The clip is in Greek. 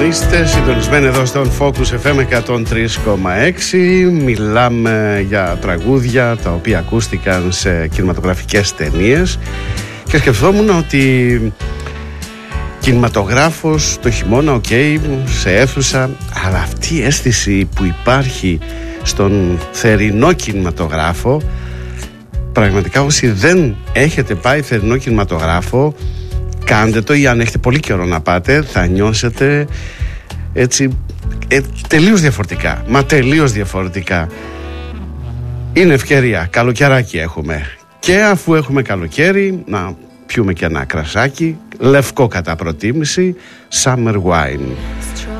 Είστε συντονισμένοι εδώ στον Focus FM 103,6. Μιλάμε για τραγούδια τα οποία ακούστηκαν σε κινηματογραφικές ταινίες και σκεφτόμουν ότι κινηματογράφος το χειμώνα, σε αίθουσα, αλλά αυτή η αίσθηση που υπάρχει στον θερινό κινηματογράφο, πραγματικά όσοι δεν έχετε πάει θερινό κινηματογράφο, κάντε το, ή αν έχετε πολύ καιρό να πάτε, θα νιώσετε έτσι τελείως διαφορετικά. Μα τελείως διαφορετικά. Είναι ευκαιρία, καλοκαιράκι έχουμε. Και αφού έχουμε καλοκαίρι, να πιούμε και ένα κρασάκι, λευκό κατά προτίμηση, summer wine.